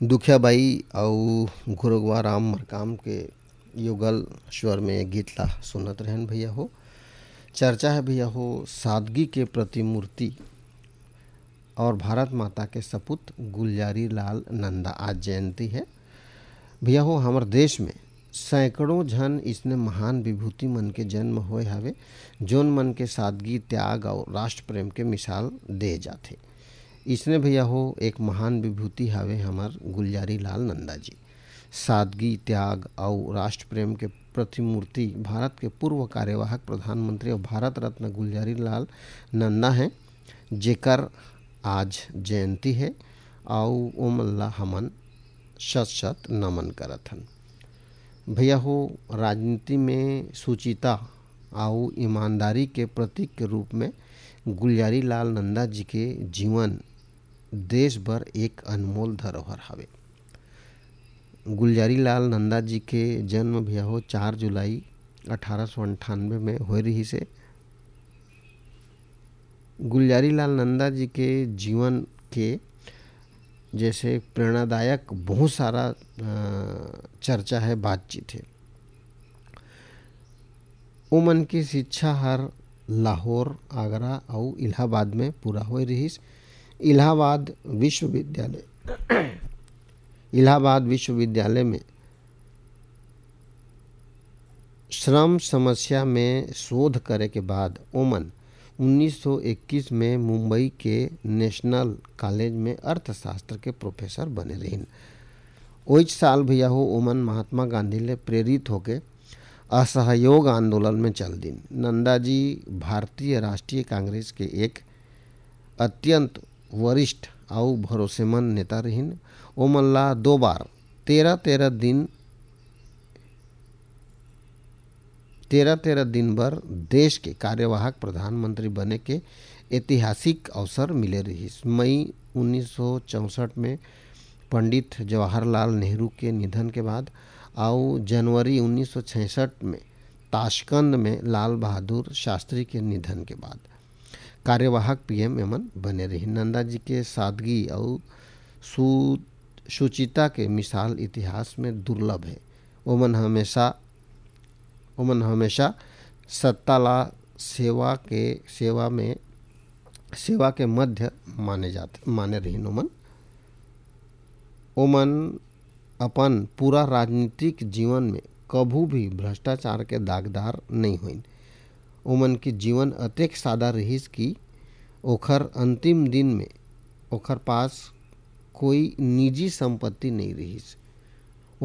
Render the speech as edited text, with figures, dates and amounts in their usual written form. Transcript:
दुखियाबाई और घुरगवा राम मरकाम के युगल स्वर में गीत ला सुनत रहन भैया हो। चर्चा है भैया हो सादगी के प्रतिमूर्ति और भारत माता के सपूत गुलजारी लाल नंदा आज जयंती है भैया हो। हमारे देश में सैकड़ों जन इसने महान विभूति मन के जन्म होए हवे जोन मन के सादगी त्याग और राष्ट्र प्रेम के मिसाल दे जाते। इसने भैया हो एक महान विभूति हवे हमार गुलजारी लाल नंदा जी। सादगी त्याग और राष्ट्र प्रेम के प्रतिमूर्ति भारत के पूर्व कार्यवाहक प्रधानमंत्री और भारत रत्न गुलजारी लाल नंदा हैं जेकर आज जयंती है और ओमल्ला हमन शत शत नमन करत हन भैया हो। राजनीति में सुचिता और ईमानदारी के प्रतीक के रूप में गुलजारी लाल नंदा जी के जीवन देश भर एक अनमोल धरोहर हवे। गुलजारी लाल नंदा जी के जन्म भैया हो 4 जुलाई 1898 में होए रही से। गुलजारी लाल नंदा जी के जीवन के जैसे प्रेरणादायक बहुत सारा चर्चा है, बातचीत है। उमन की शिक्षा हर लाहौर, आगरा और इलाहाबाद में पूरा हो रहीस। इलाहाबाद विश्वविद्यालय में श्रम समस्या में शोध करे के बाद ओमन 1921 में मुंबई के नेशनल कॉलेज में अर्थशास्त्र के प्रोफेसर बने रहीन। ओइच साल भैया हो ओमन महात्मा गांधी ले प्रेरित होके असहयोग आंदोलन में चल दिन। नंदा जी भारतीय राष्ट्रीय कांग्रेस के एक अत्यंत वरिष्ठ और भरोसेमंद नेता रहीन। ओमन ला 2 बार 13 दिन भर देश के कार्यवाहक प्रधानमंत्री बने के ऐतिहासिक अवसर मिले रही। मई 1964 में पंडित जवाहरलाल नेहरू के निधन के बाद और जनवरी 1966 में ताशकंद में लाल बहादुर शास्त्री के निधन के बाद कार्यवाहक पीएम एमन बने रही। नंदा जी के सादगी और सुचिता के मिसाल इतिहास में दुर्लभ है। ओमन हमेशा सत्ता ला सेवा के मध्य माने रहीन। ओमन अपन पूरा राजनीतिक जीवन में कभू भी भ्रष्टाचार के दागदार नहीं हुईन। ओमन के जीवन अतेक सादा रहीस कि ओखर अंतिम दिन में ओखर पास कोई निजी संपत्ति नहीं रहीस।